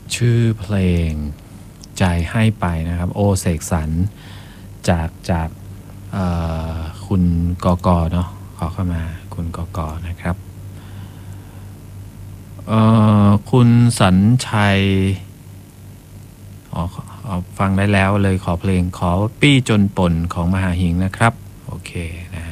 ชื่อเพลงใจให้ไปนะครับโอเสกสรรจากคุณกกเนาะขอเข้ามาคุณกกนะครับคุณสัญชัยฟังได้แล้วเลยขอเพลงขอปี้จนป่นของมหาหิงนะครับโอเคนะ